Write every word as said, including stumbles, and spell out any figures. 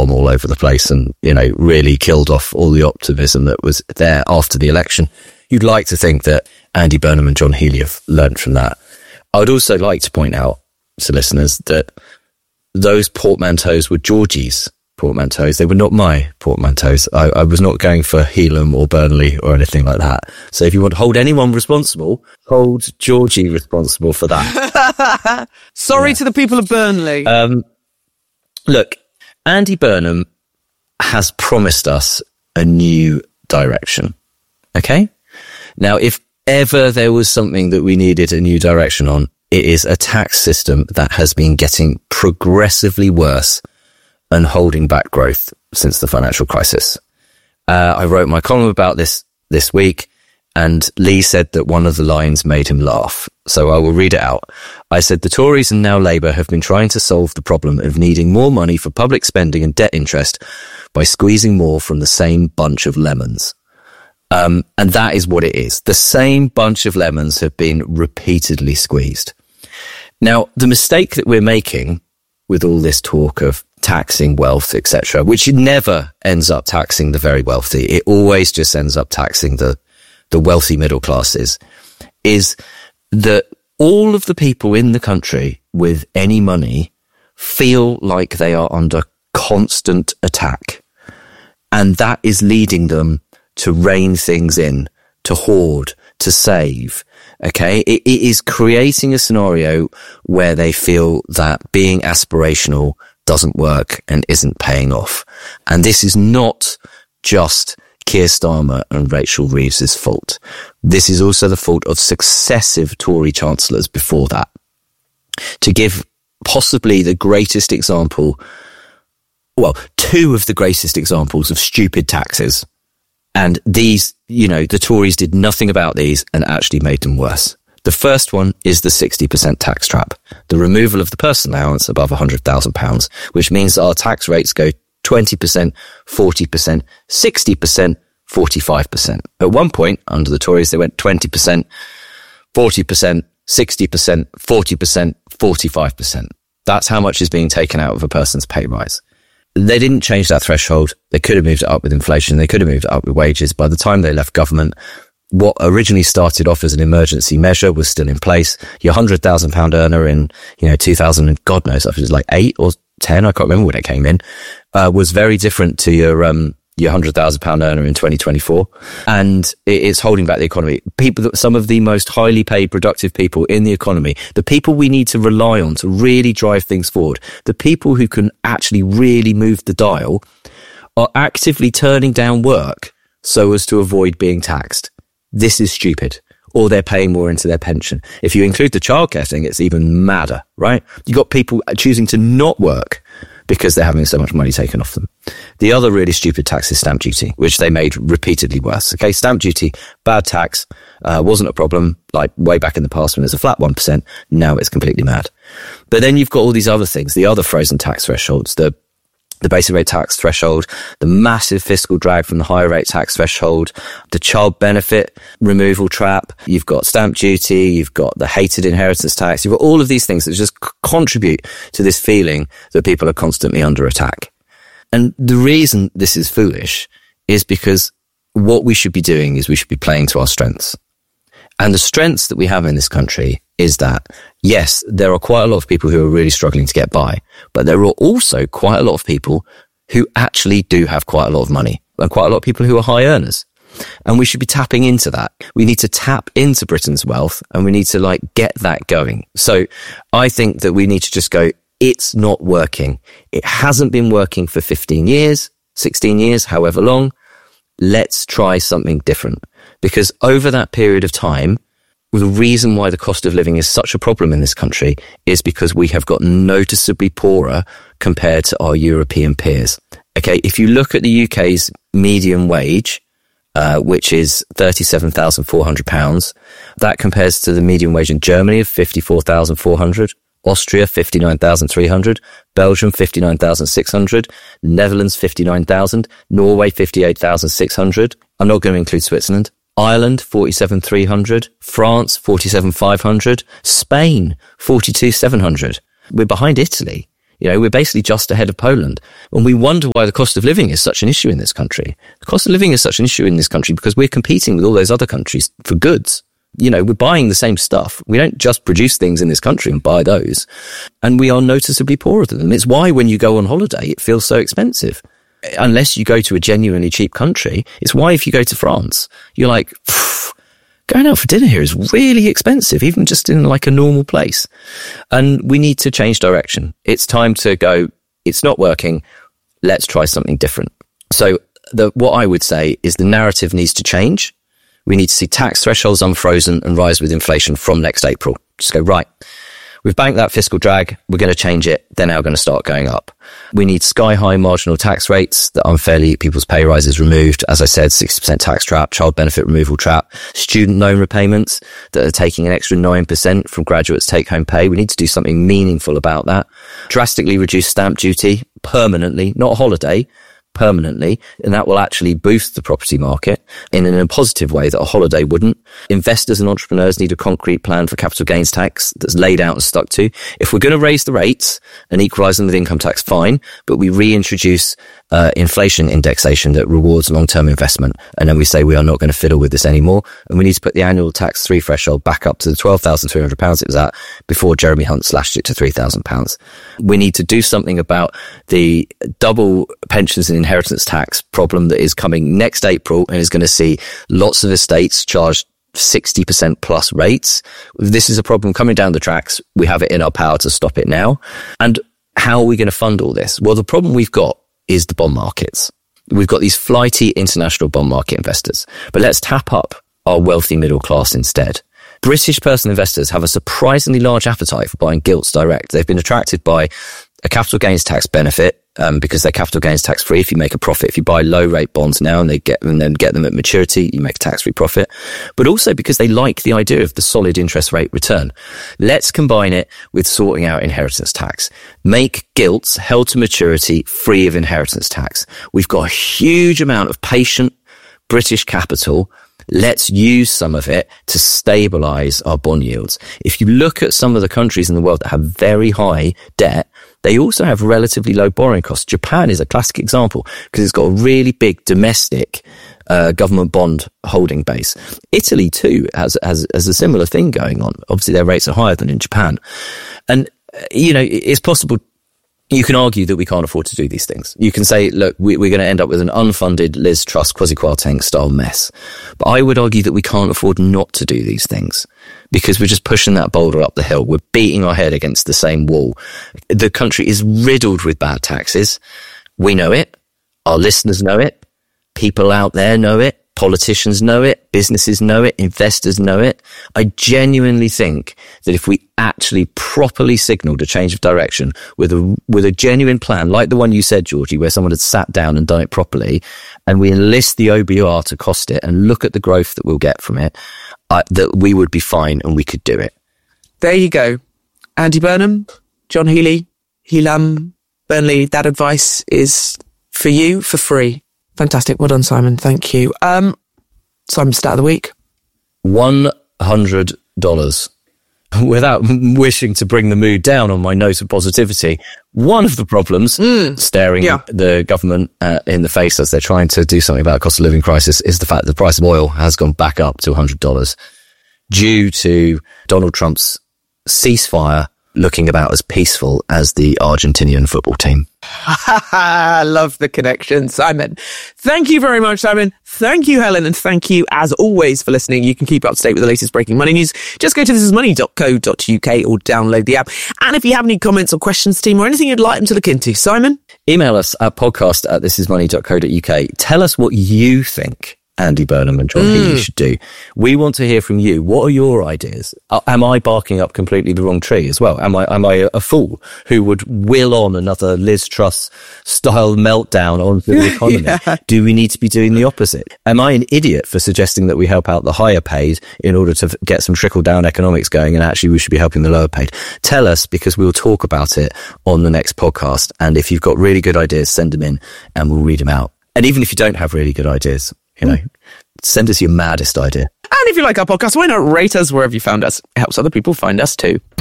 bomb all over the place and, you know, really killed off all the optimism that was there after the election. You'd like to think that Andy Burnham and John Healey have learned from that. I would also like to point out to listeners that those portmanteaus were Georgie's portmanteaus. They were not my portmanteaus. I, I was not going for Helam or Burnley or anything like that. So if you want to hold anyone responsible, hold Georgie responsible for that. Sorry yeah. to the people of Burnley. Um, look, Andy Burnham has promised us a new direction. Okay? Now, if ever there was something that we needed a new direction on, it is a tax system that has been getting progressively worse and holding back growth since the financial crisis. Uh, I wrote my column about this this week, and Lee said that one of the lines made him laugh. So I will read it out. I said, the Tories and now Labour have been trying to solve the problem of needing more money for public spending and debt interest by squeezing more from the same bunch of lemons. Um, and that is what it is. The same bunch of lemons have been repeatedly squeezed. Now, the mistake that we're making with all this talk of taxing wealth, et cetera, which never ends up taxing the very wealthy, it always just ends up taxing the, the wealthy middle classes, is that all of the people in the country with any money feel like they are under constant attack. And that is leading them to rein things in, to hoard, to save. Okay. It, it is creating a scenario where they feel that being aspirational doesn't work and isn't paying off. And this is not just Keir Starmer and Rachel Reeves' fault. This is also the fault of successive Tory chancellors before that. To give possibly the greatest example, well, two of the greatest examples of stupid taxes. And these, you know, the Tories did nothing about these and actually made them worse. The first one is the sixty percent tax trap, the removal of the person allowance above one hundred thousand pounds, which means that our tax rates go twenty percent, forty percent, sixty percent, forty-five percent. At one point, under the Tories, they went twenty percent, forty percent, sixty percent, forty percent, forty-five percent. That's how much is being taken out of a person's pay rise. They didn't change that threshold. They could have moved it up with inflation. They could have moved it up with wages. By the time they left government, what originally started off as an emergency measure was still in place. Your one hundred thousand pound earner in, you know, two thousand and God knows, if it was like eight or ten, I can't remember when it came in, uh, was very different to your, um, your one hundred thousand pound earner in twenty twenty-four. And it's holding back the economy. People, some of the most highly paid, productive people in the economy, the people we need to rely on to really drive things forward, the people who can actually really move the dial, are actively turning down work so as to avoid being taxed. This is stupid. Or they're paying more into their pension. If you include the childcare thing, it's even madder, right? You've got people choosing to not work because they're having so much money taken off them. The other really stupid tax is stamp duty, which they made repeatedly worse. Okay, stamp duty, bad tax, uh, wasn't a problem, like way back in the past when it was a flat one percent. Now it's completely mad. But then you've got all these other things, the other frozen tax thresholds, the the basic rate tax threshold, the massive fiscal drag from the higher rate tax threshold, the child benefit removal trap, you've got stamp duty, you've got the hated inheritance tax, you've got all of these things that just c- contribute to this feeling that people are constantly under attack. And the reason this is foolish is because what we should be doing is we should be playing to our strengths. And the strengths that we have in this country is that, yes, there are quite a lot of people who are really struggling to get by, but there are also quite a lot of people who actually do have quite a lot of money and quite a lot of people who are high earners. And we should be tapping into that. We need to tap into Britain's wealth and we need to like get that going. So I think that we need to just go, it's not working. It hasn't been working for fifteen years, sixteen years, however long. Let's try something different. Because over that period of time, the reason why the cost of living is such a problem in this country is because we have got noticeably poorer compared to our European peers. Okay, if you look at the U K's median wage, uh, which is thirty-seven thousand four hundred pounds, that compares to the median wage in Germany of fifty-four thousand four hundred, Austria fifty-nine thousand three hundred, Belgium fifty-nine thousand six hundred, Netherlands fifty-nine thousand, Norway fifty-eight thousand six hundred. I'm not going to include Switzerland. Ireland, forty-seven thousand three hundred, France, forty-seven thousand five hundred, Spain, forty-two thousand seven hundred. We're behind Italy. You know, we're basically just ahead of Poland. And we wonder why the cost of living is such an issue in this country. The cost of living is such an issue in this country because we're competing with all those other countries for goods. You know, we're buying the same stuff. We don't just produce things in this country and buy those. And we are noticeably poorer than them. It's why when you go on holiday, it feels so expensive. Unless you go to a genuinely cheap country, it's why if you go to France, you're like, going out for dinner here is really expensive, even just in like a normal place. And we need to change direction. It's time to go, it's not working. Let's try something different. So the, what I would say is the narrative needs to change. We need to see tax thresholds unfrozen and rise with inflation from next April. Just go, right, we've banked that fiscal drag. We're going to change it. They're now going to start going up. We need sky-high marginal tax rates that unfairly eat people's pay rises removed. As I said, sixty percent tax trap, child benefit removal trap, student loan repayments that are taking an extra nine percent from graduates' take-home pay. We need to do something meaningful about that. Drastically reduce stamp duty permanently, not a holiday, permanently, and that will actually boost the property market in a positive way that a holiday wouldn't. Investors and entrepreneurs need a concrete plan for capital gains tax that's laid out and stuck to. If we're going to raise the rates and equalise them with income tax, fine, but we reintroduce uh, inflation indexation that rewards long-term investment, and then we say we are not going to fiddle with this anymore, and we need to put the annual tax three threshold back up to the twelve thousand three hundred pounds it was at before Jeremy Hunt slashed it to three thousand pounds. We need to do something about the double pensions and inheritance tax problem that is coming next April and is going to see lots of estates charged sixty percent plus rates. This is a problem coming down the tracks. We have it in our power to stop it now. And how are we going to fund all this? Well, the problem we've got is the bond markets. We've got these flighty international bond market investors, but let's tap up our wealthy middle class instead. British personal investors have a surprisingly large appetite for buying gilts direct. They've been attracted by a capital gains tax benefit, um, because they're capital gains tax free. If you make a profit, if you buy low rate bonds now and they get and then get them at maturity, you make a tax free profit. But also because they like the idea of the solid interest rate return. Let's combine it with sorting out inheritance tax. Make gilts held to maturity free of inheritance tax. We've got a huge amount of patient British capital. Let's use some of it to stabilize our bond yields. If you look at some of the countries in the world that have very high debt, they also have relatively low borrowing costs. Japan is a classic example because it's got a really big domestic uh, government bond holding base. Italy too has, has has a similar thing going on. Obviously their rates are higher than in Japan. And, you know, it's possible. You can argue that we can't afford to do these things. You can say, look, we, we're going to end up with an unfunded Liz Truss, Kwasi Kwarteng style mess. But I would argue that we can't afford not to do these things because we're just pushing that boulder up the hill. We're beating our head against the same wall. The country is riddled with bad taxes. We know it. Our listeners know it. People out there know it. Politicians know it, businesses know it, investors know it. I genuinely think that if we actually properly signalled a change of direction with a with a genuine plan, like the one you said, Georgie, where someone had sat down and done it properly, and we enlist the O B R to cost it and look at the growth that we'll get from it, uh, that we would be fine and we could do it. There you go. Andy Burnham, John Healy, Helam Burnley, that advice is for you for free. Fantastic. Well done, Simon. Thank you. Um, Simon, stat of the week. one hundred dollars. Without wishing to bring the mood down on my note of positivity, one of the problems mm, staring yeah. the government uh, in the face as they're trying to do something about the cost of living crisis is the fact that the price of oil has gone back up to one hundred dollars due to Donald Trump's ceasefire looking about as peaceful as the Argentinian football team. I love the connection, Simon. Thank you very much, Simon. Thank you, Helen. And thank you, as always, for listening. You can keep up to date with the latest breaking money news. Just go to this is money dot co dot uk or download the app. And if you have any comments or questions, team, or anything you'd like them to look into, Simon? Email us at podcast at this is money dot co dot uk. Tell us what you think Andy Burnham and John mm. Healy should do. We want to hear from you. What are your ideas? Uh, am I barking up completely the wrong tree as well? Am I am I a, a fool who would will on another Liz Truss style meltdown onto the economy? yeah. Do we need to be doing the opposite? Am I an idiot for suggesting that we help out the higher paid in order to get some trickle down economics going, and actually we should be helping the lower paid? Tell us, because we'll talk about it on the next podcast. And if you've got really good ideas, send them in and we'll read them out. And even if you don't have really good ideas, you know, send us your maddest idea. And if you like our podcast, why not rate us wherever you found us? It helps other people find us too.